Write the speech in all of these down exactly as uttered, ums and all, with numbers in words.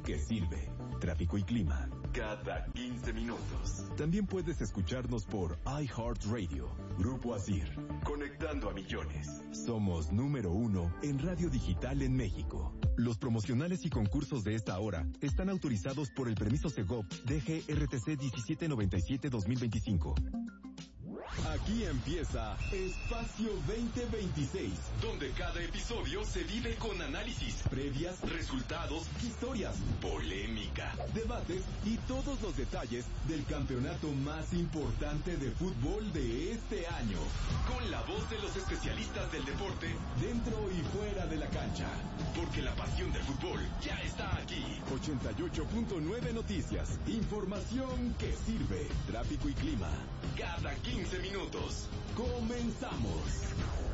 que sirve. Tráfico y clima cada quince minutos. También puedes escucharnos por iHeartRadio. Grupo Asir, conectando a millones. Somos número uno en radio digital en México. Los promocionales y concursos de esta hora están autorizados por el permiso Segov D G R T C diecisiete noventa y siete guión dos mil veinticinco. Aquí empieza Espacio veinte veintiséis, donde cada episodio se vive con análisis, previas, resultados, historias, polémica, debates y todos los detalles del campeonato más importante de fútbol de este año. Con la voz de los especialistas del deporte, dentro y fuera de la cancha. Porque la pasión del fútbol ya está aquí. ochenta y ocho punto nueve Noticias. Información que sirve. Tráfico y clima cada quince minutos. Comenzamos.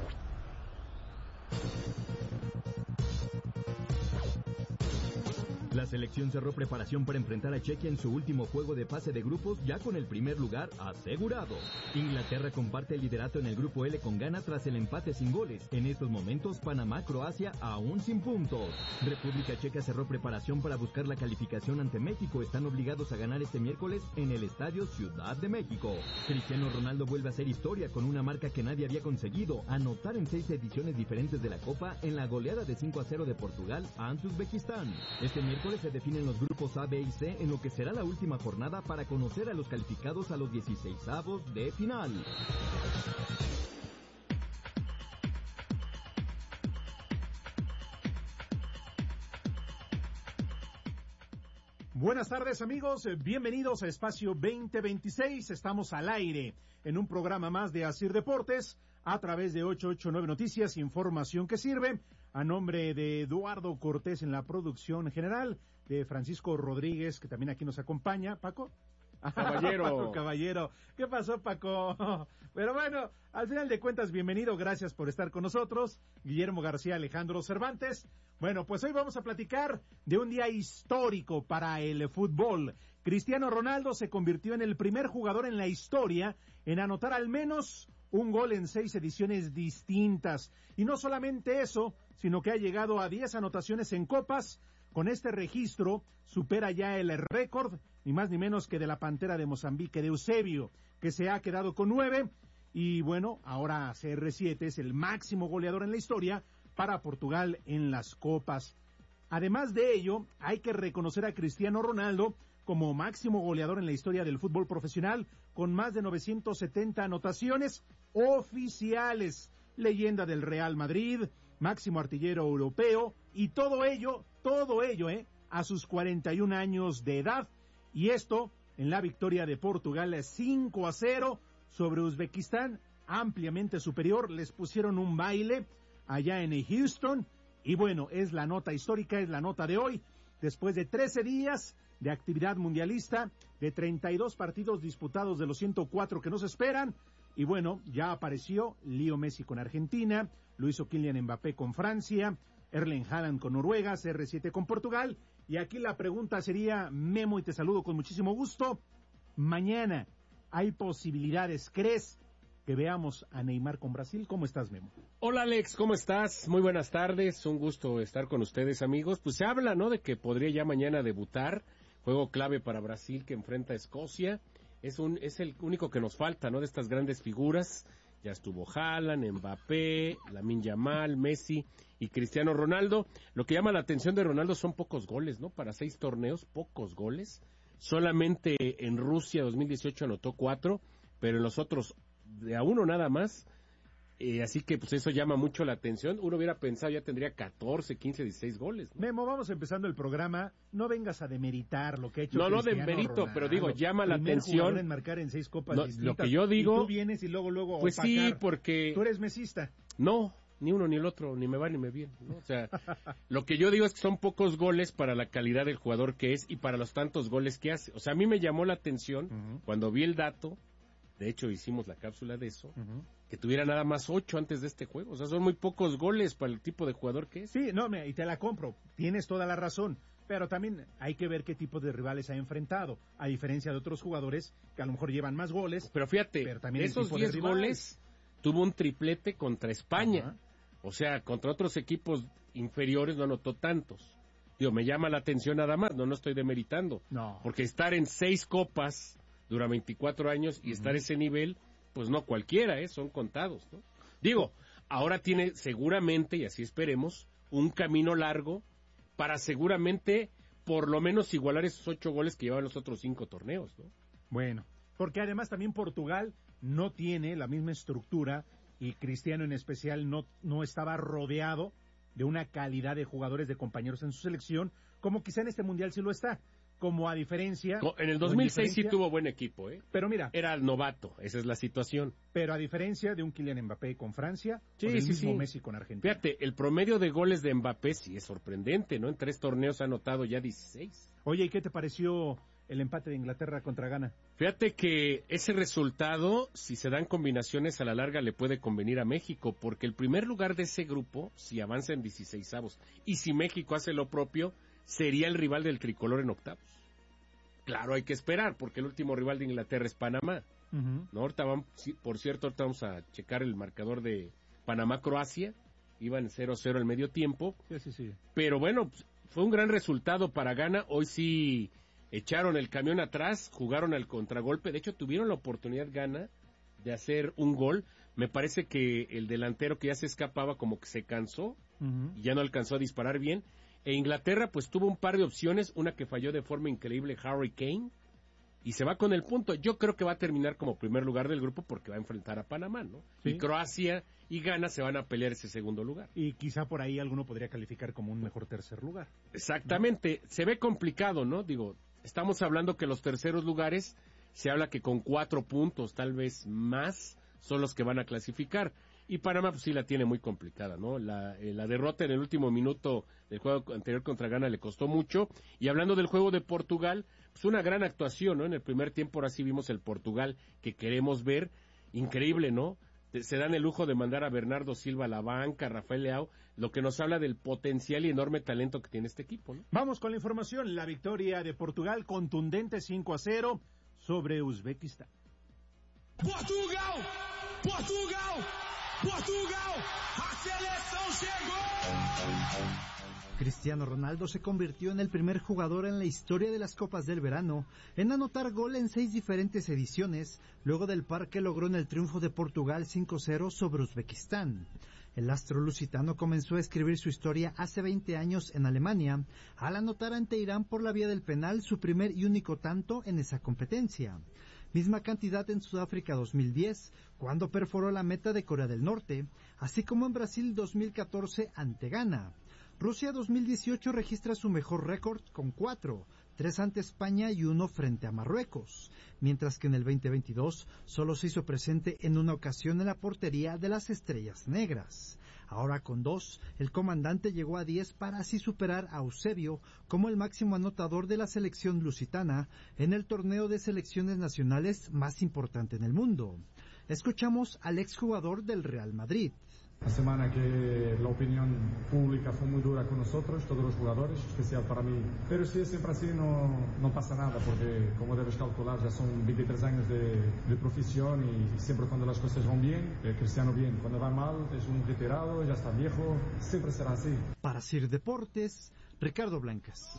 La selección cerró preparación para enfrentar a Chequia en su último juego de fase de grupos, ya con el primer lugar asegurado. Inglaterra comparte el liderato en el grupo L con Ghana tras el empate sin goles. En estos momentos, Panamá-Croacia aún sin puntos. República Checa cerró preparación para buscar la calificación ante México. Están obligados a ganar este miércoles en el Estadio Ciudad de México. Cristiano Ronaldo vuelve a hacer historia con una marca que nadie había conseguido: anotar en seis ediciones diferentes de la Copa en la goleada de cinco a cero de Portugal ante Uzbekistán. Este miércoles se definen los grupos A, B y C en lo que será la última jornada para conocer a los calificados a los dieciseisavos de final. Buenas tardes, amigos, bienvenidos a Espacio veinte veintiséis. Estamos al aire en un programa más de Asir Deportes a través de ochocientos ochenta y nueve Noticias, información que sirve. A nombre de Eduardo Cortés en la producción general, de Francisco Rodríguez, que también aquí nos acompaña. ¿Paco? Caballero. Paco Caballero. ¿Qué pasó, Paco? Pero bueno, al final de cuentas, bienvenido, gracias por estar con nosotros. Guillermo García, Alejandro Cervantes. Bueno, pues hoy vamos a platicar de un día histórico para el fútbol. Cristiano Ronaldo se convirtió en el primer jugador en la historia en anotar al menos un gol en seis ediciones distintas. Y no solamente eso, sino que ha llegado a diez anotaciones en copas. Con este registro supera ya el récord, ni más ni menos que de la Pantera de Mozambique, de Eusebio, que se ha quedado con nueve. Y bueno, ahora C R siete es el máximo goleador en la historia para Portugal en las copas. Además de ello, hay que reconocer a Cristiano Ronaldo como máximo goleador en la historia del fútbol profesional, con más de novecientas setenta anotaciones oficiales. Leyenda del Real Madrid, máximo artillero europeo, y todo ello, todo ello, eh, a sus cuarenta y un años de edad. Y esto en la victoria de Portugal cinco a cero sobre Uzbekistán, ampliamente superior. Les pusieron un baile allá en Houston. Y bueno, es la nota histórica, es la nota de hoy. Después de trece días de actividad mundialista, de treinta y dos partidos disputados de los ciento cuatro que nos esperan, y bueno, ya apareció Leo Messi con Argentina, lo hizo Kylian Mbappé con Francia, Erling Haaland con Noruega, C R siete con Portugal, y aquí la pregunta sería, Memo, y te saludo con muchísimo gusto, mañana, ¿hay posibilidades, crees, que veamos a Neymar con Brasil? ¿Cómo estás, Memo? Hola, Alex, ¿cómo estás? Muy buenas tardes, un gusto estar con ustedes, amigos. Pues se habla, ¿no?, de que podría ya mañana debutar, juego clave para Brasil que enfrenta a Escocia. Es un es el único que nos falta, ¿no?, de estas grandes figuras. Ya estuvo Haaland, Mbappé, Lamine Yamal, Messi y Cristiano Ronaldo. Lo que llama la atención de Ronaldo son pocos goles, ¿no? Para seis torneos, pocos goles. Solamente en Rusia dos mil dieciocho anotó cuatro, pero en los otros de a uno nada más. Eh, así que pues eso llama mucho la atención. Uno hubiera pensado ya tendría catorce, quince, dieciséis goles, ¿no? Memo, vamos empezando el programa. No vengas a demeritar lo que ha hecho No, no Cristiano demerito, Ronaldo. pero digo, llama la Primer atención. jugador en marcar en seis copas No, distintas. lo que yo digo, y tú vienes y luego, luego pues opacar. sí, porque Tú eres mesista. No, ni uno ni el otro, ni me va ni me viene, ¿no? O sea, lo que yo digo es que son pocos goles para la calidad del jugador que es y para los tantos goles que hace. O sea, a mí me llamó la atención uh-huh. cuando vi el dato. De hecho, hicimos la cápsula de eso, uh-huh. que tuviera nada más ocho antes de este juego. O sea, son muy pocos goles para el tipo de jugador que es. Sí, no, y te la compro. Tienes toda la razón. Pero también hay que ver qué tipo de rivales ha enfrentado. A diferencia de otros jugadores que a lo mejor llevan más goles. Pero fíjate, pero también esos diez goles tuvo un triplete contra España. Uh-huh. O sea, contra otros equipos inferiores no anotó tantos. Digo, me llama la atención nada más, no, no estoy demeritando. No. Porque estar en seis copas dura veinticuatro años y uh-huh. estar a ese nivel, pues no cualquiera, ¿eh? Son contados, ¿no? Digo, ahora tiene seguramente, y así esperemos, un camino largo para seguramente por lo menos igualar esos ocho goles que llevan los otros cinco torneos, ¿no? Bueno, porque además también Portugal no tiene la misma estructura y Cristiano en especial no, no estaba rodeado de una calidad de jugadores, de compañeros en su selección, como quizá en este Mundial sí lo está. Como a diferencia... En el dos mil seis sí tuvo buen equipo, ¿eh? Pero mira... Era el novato, esa es la situación. Pero a diferencia de un Kylian Mbappé con Francia, sí, o del sí, mismo sí. Messi con Argentina. Fíjate, el promedio de goles de Mbappé sí es sorprendente, ¿no? En tres torneos ha anotado ya dieciséis. Oye, ¿y qué te pareció el empate de Inglaterra contra Ghana? Fíjate que ese resultado, si se dan combinaciones a la larga, le puede convenir a México, porque el primer lugar de ese grupo, si avanza en dieciseisavos, y si México hace lo propio, sería el rival del tricolor en octavos. Claro, hay que esperar, porque el último rival de Inglaterra es Panamá. Uh-huh. ¿No? Ahorita vamos, por cierto, ahorita vamos a checar el marcador de Panamá-Croacia. Iban cero cero al medio tiempo. Sí, sí, sí. Pero bueno, fue un gran resultado para Ghana. Hoy sí echaron el camión atrás, jugaron al contragolpe. De hecho, tuvieron la oportunidad Ghana de hacer un gol. Me parece que el delantero que ya se escapaba como que se cansó uh-huh. y ya no alcanzó a disparar bien. E Inglaterra pues tuvo un par de opciones, una que falló de forma increíble, Harry Kane, y se va con el punto. Yo creo que va a terminar como primer lugar del grupo porque va a enfrentar a Panamá, ¿no? ¿Sí? Y Croacia y Ghana se van a pelear ese segundo lugar. Y quizá por ahí alguno podría calificar como un mejor tercer lugar. Exactamente, ¿no? Se ve complicado, ¿no? Digo, estamos hablando que los terceros lugares, se habla que con cuatro puntos, tal vez más, son los que van a clasificar. Y Panamá pues sí la tiene muy complicada, ¿no? La, eh, la derrota en el último minuto del juego anterior contra Ghana le costó mucho. Y hablando del juego de Portugal, pues una gran actuación, ¿no? En el primer tiempo ahora sí vimos el Portugal que queremos ver. Increíble, ¿no? Se dan el lujo de mandar a Bernardo Silva a la banca, a Rafael Leao, lo que nos habla del potencial y enorme talento que tiene este equipo, ¿no? Vamos con la información. La victoria de Portugal contundente cinco a cero sobre Uzbekistán. Portugal! Portugal! Portugal, a selección llegó. Cristiano Ronaldo se convirtió en el primer jugador en la historia de las Copas del Verano en anotar gol en seis diferentes ediciones, luego del par que logró en el triunfo de Portugal cinco cero sobre Uzbekistán. El astro lusitano comenzó a escribir su historia hace veinte años en Alemania, al anotar ante Irán por la vía del penal su primer y único tanto en esa competencia. Misma cantidad en Sudáfrica dos mil diez, cuando perforó la meta de Corea del Norte, así como en Brasil dos mil catorce ante Ghana. Rusia dos mil dieciocho registra su mejor récord con cuatro, tres ante España y uno frente a Marruecos, mientras que en el veinte veintidós solo se hizo presente en una ocasión en la portería de las Estrellas Negras. Ahora con dos, el comandante llegó a diez para así superar a Eusebio como el máximo anotador de la selección lusitana en el torneo de selecciones nacionales más importante en el mundo. Escuchamos al exjugador del Real Madrid. La semana que la opinión pública fue muy dura con nosotros, todos los jugadores, especial para mí. Pero si es siempre así, no, no pasa nada, porque como debes calcular, ya son veintitrés años de, de profesión y siempre cuando las cosas van bien, eh, Cristiano bien. Cuando va mal, es un retirado, ya está viejo, siempre será así. Para Sir Deportes, Ricardo Blancas.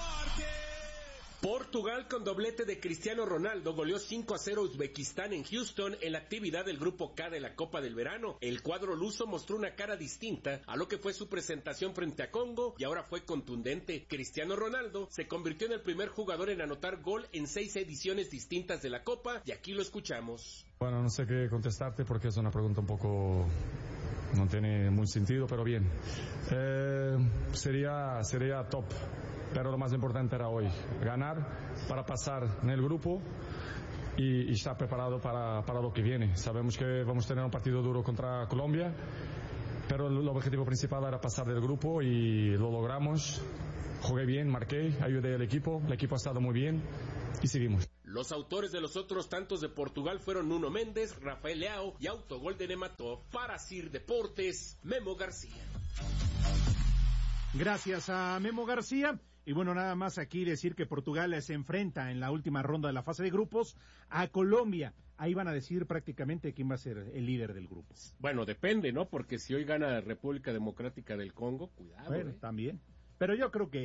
Portugal con doblete de Cristiano Ronaldo goleó cinco a cero a Uzbekistán en Houston en la actividad del Grupo K de la Copa del Verano. El cuadro luso mostró una cara distinta a lo que fue su presentación frente a Congo y ahora fue contundente. Cristiano Ronaldo se convirtió en el primer jugador en anotar gol en seis ediciones distintas de la Copa y aquí lo escuchamos. Bueno, no sé qué contestarte porque es una pregunta un poco... no tiene muy sentido, pero bien. Eh, sería, sería top. Pero lo más importante era hoy, ganar para pasar en el grupo y, y estar preparado para, para lo que viene. Sabemos que vamos a tener un partido duro contra Colombia, pero el, el objetivo principal era pasar del grupo y lo logramos. Jugué bien, marqué, ayudé al equipo, el equipo ha estado muy bien y seguimos. Los autores de los otros tantos de Portugal fueron Nuno Méndez, Rafael Leao y autogol de Nematov. Para Sir Deportes, Memo García. Gracias a Memo García. Y bueno, nada más aquí decir que Portugal se enfrenta en la última ronda de la fase de grupos a Colombia. Ahí van a decir prácticamente quién va a ser el líder del grupo. Bueno, depende, ¿no? Porque si hoy gana República Democrática del Congo, cuidado. Bueno, ¿eh? También. Pero yo creo que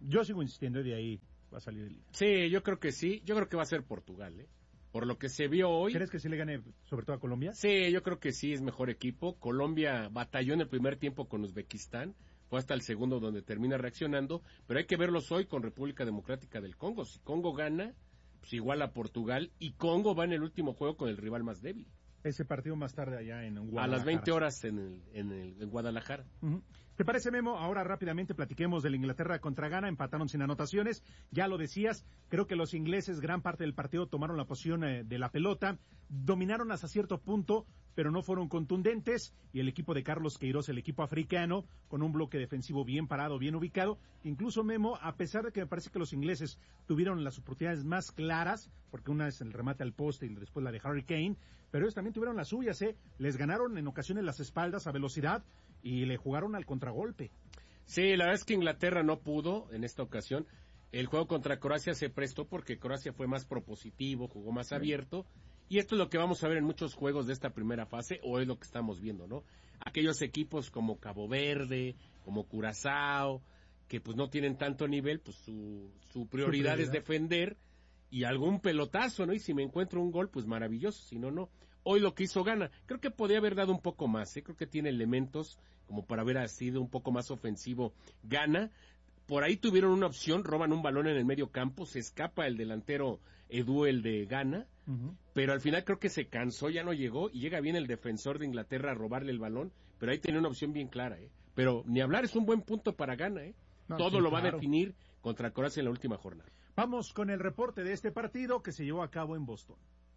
Yo sigo insistiendo y de ahí va a salir el líder. Sí, yo creo que sí. Yo creo que va a ser Portugal, ¿eh? Por lo que se vio hoy. ¿Crees que sí le gane sobre todo a Colombia? Sí, yo creo que sí es mejor equipo. Colombia batalló en el primer tiempo con Uzbekistán. Fue hasta el segundo donde termina reaccionando. Pero hay que verlos hoy con República Democrática del Congo. Si Congo gana, pues igual a Portugal. Y Congo va en el último juego con el rival más débil. Ese partido más tarde allá en Guadalajara. A las veinte horas en, el, en, el, en Guadalajara. Uh-huh. ¿Te parece, Memo? Ahora rápidamente platiquemos de la Inglaterra contra Ghana. Empataron sin anotaciones. Ya lo decías, creo que los ingleses gran parte del partido tomaron la posición eh, de la pelota. Dominaron hasta cierto punto, pero no fueron contundentes. Y el equipo de Carlos Queiroz, el equipo africano, con un bloque defensivo bien parado, bien ubicado. Incluso, Memo, a pesar de que me parece que los ingleses tuvieron las oportunidades más claras, porque una es el remate al poste y después la de Harry Kane, pero ellos también tuvieron las suyas, ¿eh? Les ganaron en ocasiones las espaldas a velocidad y le jugaron al contragolpe. Sí, la verdad es que Inglaterra no pudo en esta ocasión. El juego contra Croacia se prestó porque Croacia fue más propositivo, jugó más sí. abierto. Y esto es lo que vamos a ver en muchos juegos de esta primera fase, o es lo que estamos viendo, ¿no? Aquellos equipos como Cabo Verde, como Curazao, que pues no tienen tanto nivel, pues su, su prioridad, su prioridad es defender y algún pelotazo, ¿no? Y si me encuentro un gol, pues maravilloso, si no, no. Hoy lo que hizo Ghana, creo que podía haber dado un poco más, ¿eh? Creo que tiene elementos como para haber sido un poco más ofensivo Ghana. Por ahí tuvieron una opción, roban un balón en el medio campo, se escapa el delantero Edu, el de Ghana, uh-huh. pero al final creo que se cansó, ya no llegó, y llega bien el defensor de Inglaterra a robarle el balón, pero ahí tenía una opción bien clara, ¿eh? Pero ni hablar, es un buen punto para Ghana, ¿eh? No, Todo sí, lo claro. va a definir contra Croacia en la última jornada. Vamos con el reporte de este partido que se llevó a cabo en Boston.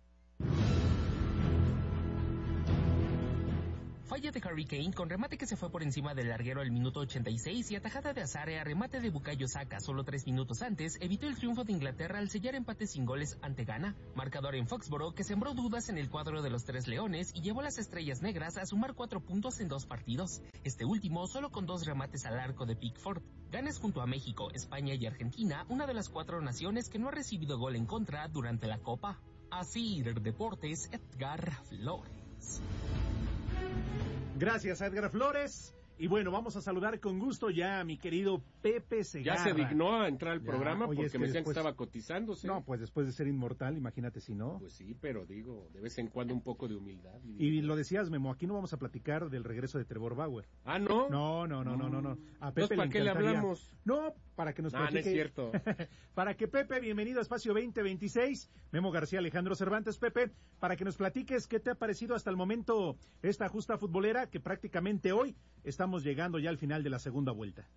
Falla de Harry Kane con remate que se fue por encima del larguero al minuto ochenta y seis y atajada de Azare a remate de Bukayo Saka solo tres minutos antes evitó el triunfo de Inglaterra al sellar empate sin goles ante Ghana, marcador en Foxborough que sembró dudas en el cuadro de los Tres Leones y llevó a las Estrellas Negras a sumar cuatro puntos en dos partidos, este último solo con dos remates al arco de Pickford. Ghana es junto a México, España y Argentina una de las cuatro naciones que no ha recibido gol en contra durante la Copa. Así Deportes, Edgar Flores. Gracias a Edgar Flores. Y bueno, vamos a saludar con gusto ya a mi querido Pepe Segarra. Ya se dignó a entrar al ya, programa oye, porque es que me decían después, que estaba cotizándose. No, pues después de ser inmortal, imagínate si no. Pues sí, pero digo, de vez en cuando un poco de humildad. Y, y lo decías, Memo, aquí no vamos a platicar del regreso de Trevor Bauer. Ah, ¿no? No, no, no, no, no. no. A Pepe Entonces, ¿para qué le hablamos? No, para que nos ah, platique. No es cierto. Para que Pepe, bienvenido a Espacio veinte veintiséis. Memo García, Alejandro Cervantes, Pepe, para que nos platiques qué te ha parecido hasta el momento esta justa futbolera que prácticamente hoy estamos llegando ya al final de la segunda vuelta.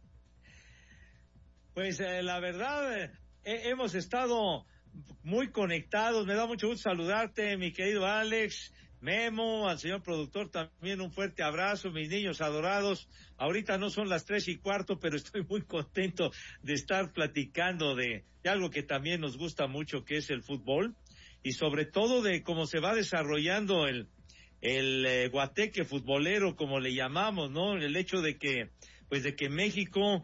Pues eh, la verdad, eh, hemos estado muy conectados. Me da mucho gusto saludarte, mi querido Alex, Memo, al señor productor también un fuerte abrazo, mis niños adorados. Ahorita no son las tres y cuarto, pero estoy muy contento de estar platicando de, de algo que también nos gusta mucho, que es el fútbol, y sobre todo de cómo se va desarrollando el el eh, guateque futbolero, como le llamamos, ¿no? El hecho de que, pues de que México,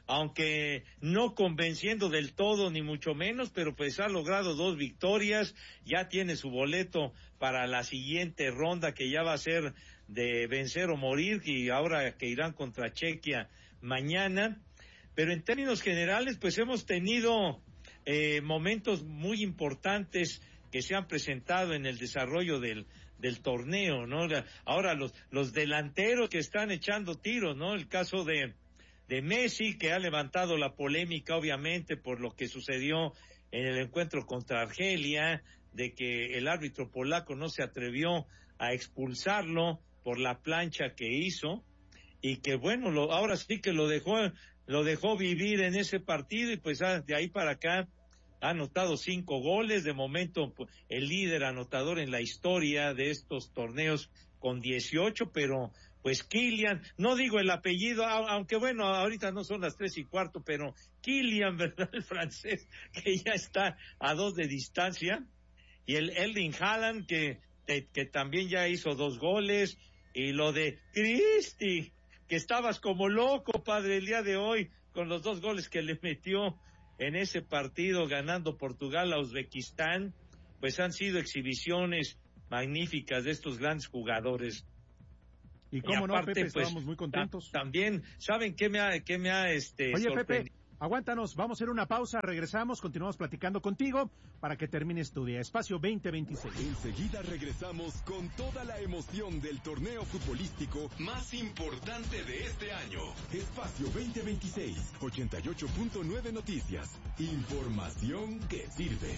aunque no convenciendo del todo, ni mucho menos, pero pues ha logrado dos victorias, ya tiene su boleto para la siguiente ronda, que ya va a ser de vencer o morir, y ahora que irán contra Chequia mañana. Pero en términos generales, pues hemos tenido eh, momentos muy importantes que se han presentado en el desarrollo del del torneo, ¿no? Ahora los los delanteros que están echando tiros, ¿no? El caso de de Messi, que ha levantado la polémica, obviamente, por lo que sucedió en el encuentro contra Argelia, de que el árbitro polaco no se atrevió a expulsarlo por la plancha que hizo, y que bueno, lo, ahora sí que lo dejó lo dejó vivir en ese partido, y pues de ahí para acá ha anotado cinco goles, de momento el líder anotador en la historia de estos torneos con dieciocho, pero pues Kylian, no digo el apellido, aunque bueno, ahorita no son las tres y cuarto, pero Kylian, ¿verdad? El francés, que ya está a dos de distancia, y el Erling Haaland, que, que, que también ya hizo dos goles, y lo de Cristi, que estabas como loco, padre, el día de hoy, con los dos goles que le metió en ese partido ganando Portugal a Uzbekistán, pues han sido exhibiciones magníficas de estos grandes jugadores. Y cómo y no, aparte, Pepe, pues, estábamos muy contentos. Ta- también, ¿saben qué me ha, qué me ha este Oye, sorprendido? Pepe, Aguántanos, vamos a hacer una pausa, regresamos, continuamos platicando contigo para que termines tu día. Espacio veinte veintiséis. Enseguida regresamos con toda la emoción del torneo futbolístico más importante de este año. Espacio veinte veintiséis, ochenta y ocho punto nueve Noticias. Información que sirve.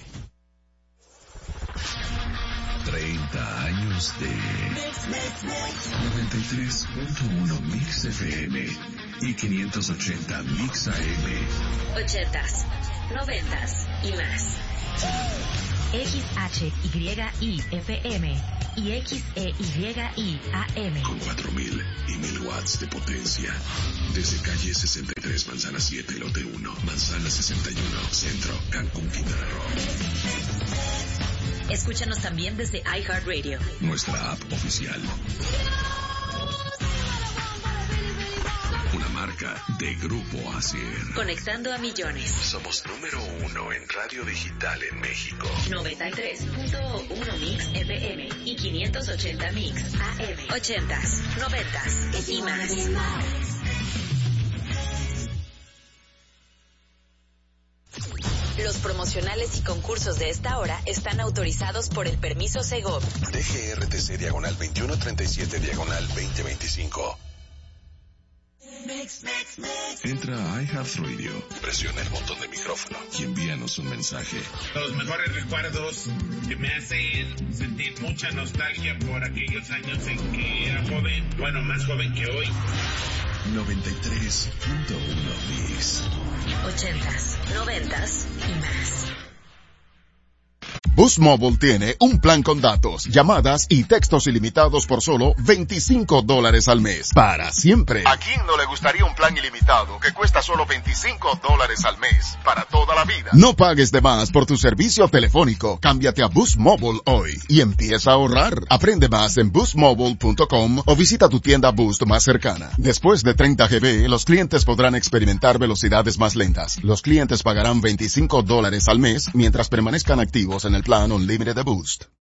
treinta años de noventa y tres punto uno Mix F M y quinientos ochenta Mix A M. ochentas, noventas y más. X H Y I F M y X E Y I A M. Con cuatro mil y mil watts de potencia. Desde calle sesenta y tres, Manzana siete, Lote uno, Manzana sesenta y uno, Centro, Cancún, Quintana Roo. Escúchanos también desde iHeartRadio. Nuestra app oficial. Una marca de Grupo Asier. Conectando a millones. Somos número uno en radio digital en México. noventa y tres punto uno Mix F M y quinientos ochenta Mix A M. ochentas, noventas y más. Los promocionales y concursos de esta hora están autorizados por el permiso Segov. D G R T C diagonal veintiuno treinta y siete diagonal veinte veinticinco. Entra a iHeartRadio, presiona el botón de micrófono y envíanos un mensaje. Los mejores recuerdos que me hacen sentir mucha nostalgia por aquellos años en que era joven, bueno, más joven que hoy. noventa y tres punto uno Mix. ochentas, noventas y más. Boost Mobile tiene un plan con datos, llamadas y textos ilimitados por solo veinticinco dólares al mes. Para siempre. ¿A quién no le gustaría un plan ilimitado que cuesta solo veinticinco dólares al mes? Para toda la vida. No pagues de más por tu servicio telefónico. Cámbiate a Boost Mobile hoy y empieza a ahorrar. Aprende más en boost mobile punto com o visita tu tienda Boost más cercana. Después de treinta gigabytes, los clientes podrán experimentar velocidades más lentas. Los clientes pagarán veinticinco dólares al mes mientras permanezcan activos en el plan Unlimited de Boost.